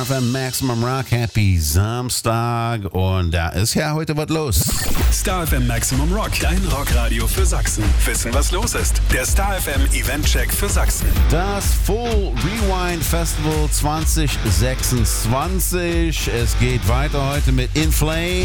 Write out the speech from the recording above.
Star FM Maximum Rock. Happy Samstag. Und da ist ja heute was los. Star FM Maximum Rock, dein Rockradio für Sachsen. Wissen, was los ist. Der Star FM Eventcheck für Sachsen. Das Full Rewind Festival 2026. Es geht weiter heute mit In Flames.